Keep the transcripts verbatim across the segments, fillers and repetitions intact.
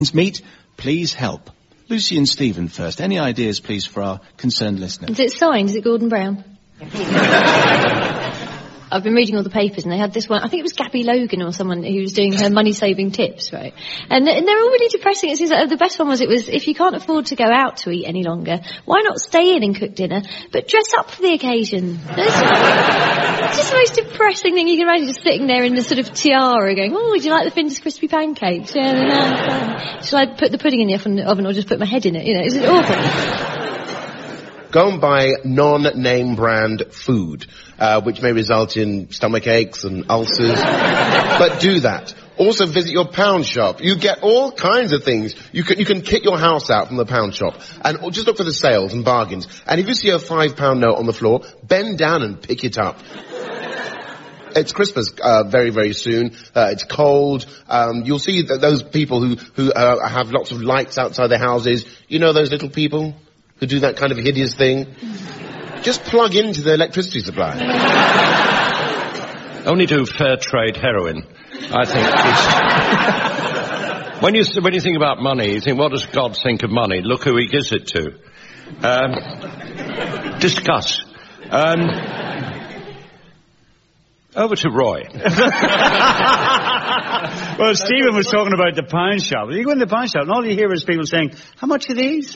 Meet, please help. Lucy and Stephen first. Any ideas, please, for our concerned listeners? Is it signed? Is it Gordon Brown? I've been reading all the papers, and they had this one. I think it was Gabby Logan or someone who was doing her money-saving tips, right? And, and they're all really depressing. It seems like the best one was, it was, if you can't afford to go out to eat any longer, why not stay in and cook dinner, but dress up for the occasion? It's just the most depressing thing you can imagine, just sitting there in the sort of tiara going, oh, would you like the Findus crispy pancakes? Yeah, they're nice. Shall I put the pudding in the oven, oven or just put my head in it? You know, it's awful. Go and buy non-name brand food, uh, which may result in stomach aches and ulcers. But do that. Also visit your pound shop. You get all kinds of things. You can, you can kit your house out from the pound shop. And just look for the sales and bargains. And if you see a five pound note on the floor, bend down and pick it up. It's Christmas uh, very, very soon. Uh, it's cold. Um, you'll see that those people who, who uh, have lots of lights outside their houses. You know those little people who do that kind of hideous thing? Just plug into the electricity supply. Only do fair trade heroin. I think it's... when you when you think about money, you think, what does God think of money? Look who he gives it to. Um, discuss. Um, over to Roy. Well, Stephen was talking about the pound shop. You go in the pound shop and all you hear is people saying, how much are these?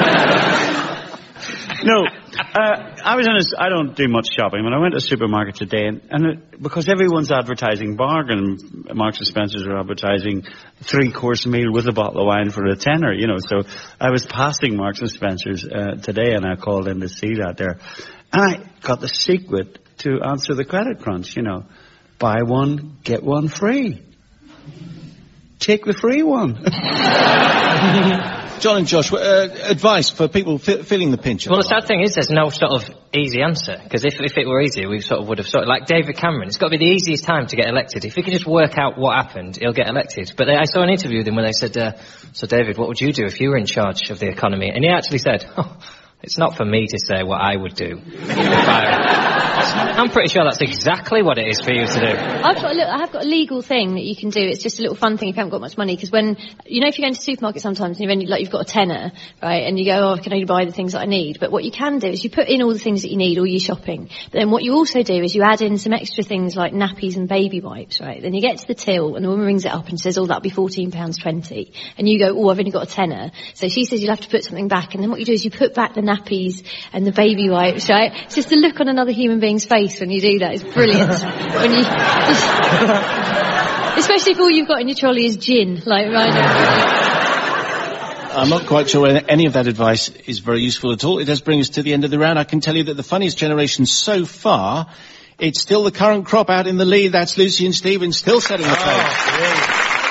No, uh, I was in a, I don't do much shopping, but I went to a supermarket today, and, and it, because everyone's advertising bargain, Marks and Spencer's are advertising three-course meal with a bottle of wine for a tenner, you know, so I was passing Marks and Spencer's uh, today, and I called in to see that there, and I got the secret to answer the credit crunch, you know, buy one, get one free. Take the free one. John and Josh, uh, advice for people fe- feeling the pinch. Well, the sad thing is there's no sort of easy answer, because if, if it were easy, we sort of would have sort of, like David Cameron, it's got to be the easiest time to get elected. If he could just work out what happened, he'll get elected. But they, I saw an interview with him where they said, uh, so David, what would you do if you were in charge of the economy? And he actually said, oh, it's not for me to say what I would do. I'm pretty sure that's exactly what it is for you to do. I've got a little, I have got a legal thing that you can do. It's just a little fun thing if you haven't got much money. Because when, you know, if you go into the supermarket sometimes and you've, only, like, you've got a tenner, right, and you go, oh, I can only buy the things that I need. But what you can do is you put in all the things that you need, all your shopping. But then what you also do is you add in some extra things like nappies and baby wipes, right? Then you get to the till and the woman rings it up and says, oh, that'll be fourteen pounds twenty. And you go, oh, I've only got a tenner. So she says you'll have to put something back. And then what you do is you put back the nappies and the baby wipes, right? It's just the look on another human being's face when you do that is brilliant. When you, especially if all you've got in your trolley is gin, like right now. I'm not quite sure whether any of that advice is very useful at all. It does bring us to the end of the round. I can tell you that the funniest generation so far, it's still the current crop out in the lead. That's Lucy and Stephen still setting the pace. Oh,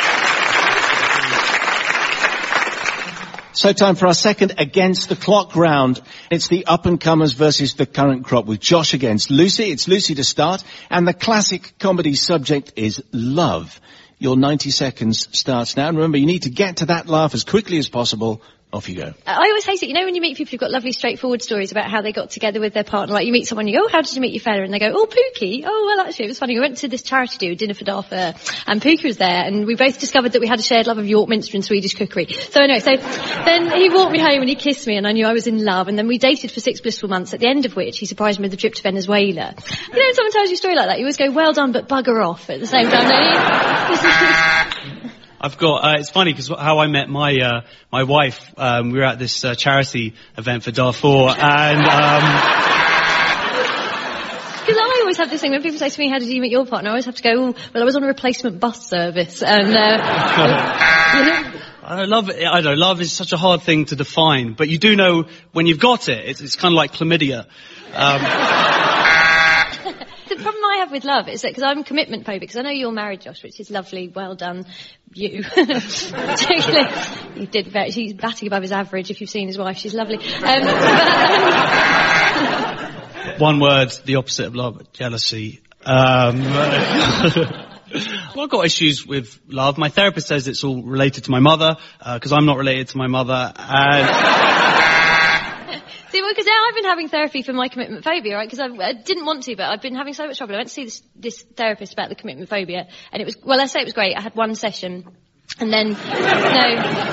So time for our second Against the Clock round. It's the up-and-comers versus the current crop with Josh against Lucy. It's Lucy to start, and the classic comedy subject is love. Your ninety seconds starts now, and remember, you need to get to that laugh as quickly as possible. Off you go. I always hate it. You know when you meet people who've got lovely straightforward stories about how they got together with their partner, like you meet someone, you go, oh, how did you meet your fella? And they go, oh, Pookie. Oh, well, actually, it was funny. We went to this charity do, dinner for Darfur, and Pookie was there, and we both discovered that we had a shared love of York Minster and Swedish cookery. So anyway, so then he walked me home and he kissed me, and I knew I was in love, and then we dated for six blissful months, at the end of which he surprised me with a trip to Venezuela. You know, when someone tells you a story like that, you always go, well done, but bugger off at the same time, don't you? I've got, uh, it's funny because how I met my, uh, my wife, um, we were at this, uh, charity event for Darfur, and, um... Because I always have this thing, when people say to me, how did you meet your partner? I always have to go, oh, well, I was on a replacement bus service, and, uh... you know? I love it. I don't know, love is such a hard thing to define, but you do know when you've got it. It's, it's kind of like chlamydia. Um... The problem I have with love is that, because I'm commitment phobic, because I know you're married, Josh, which is lovely, well done, you. Particularly, you did very, she's batting above his average. If you've seen his wife, she's lovely. Um, but, um... One word, the opposite of love, jealousy. Um, I've got issues with love. My therapist says it's all related to my mother, because uh, I'm not related to my mother, and... See, well, because now I've been having therapy for my commitment phobia, right? Because I, I didn't want to, but I've been having so much trouble. I went to see this, this therapist about the commitment phobia, and it was, well, I say it was great. I had one session, And then, no,